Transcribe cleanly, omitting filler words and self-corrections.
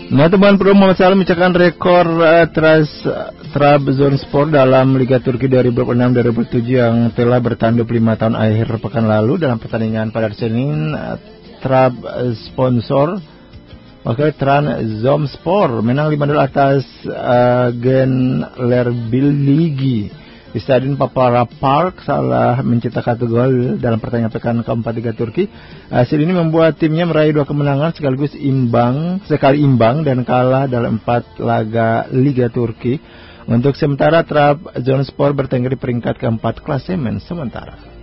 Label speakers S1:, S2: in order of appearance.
S1: Nah, teman pro Muhammad Salah memecahkan rekor Trabzonspor dalam Liga Turki 2006-2007 yang telah bertanduk 5 tahun akhir pekan lalu. Dalam pertandingan pada Senin, Trabzonspor menang 5-0 atas Gençlerbirliği di Stadion Papara Park. Salah mencetak 1 gol dalam pertandingan pekan keempat Liga Turki. Hasil ini membuat timnya meraih 2 kemenangan sekali imbang dan kalah dalam 4 laga Liga Turki. Untuk sementara Trabzonspor bertengger di peringkat keempat klasemen sementara.